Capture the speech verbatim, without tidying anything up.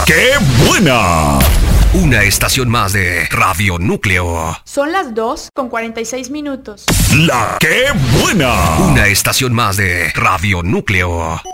¡Qué buena! Una estación más de Radio Núcleo. Son las dos con cuarenta y seis minutos. ¡La Qué buena! Una estación más de Radio Núcleo.